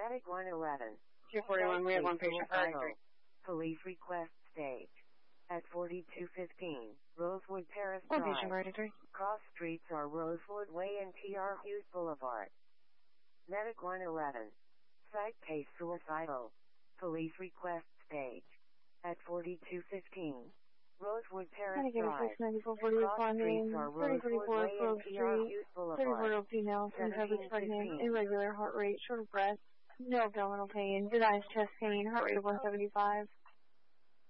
Medic 111. 241, we have one patient for Harding. Police request stage. At 4215, Rosewood Terrace One Drive. patient for Harding. Cross streets are Rosewood Way and T.R. Hughes Boulevard. Medic 111. Site case suicidal. Police request stage. At 4215, Rosewood Terrace Drive. Cross streets are Rosewood Way and T.R. Hughes Boulevard. 34 female, 25 pregnant, irregular heart rate, short of breath, no abdominal pain, good eyes, chest pain, heart rate of 175.